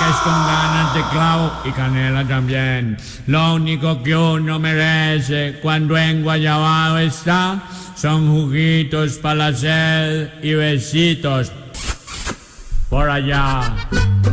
es con ganas de clavo y canela también. Lo único que uno merece cuando en Guayabao está son juguitos para la sed y besitos por allá.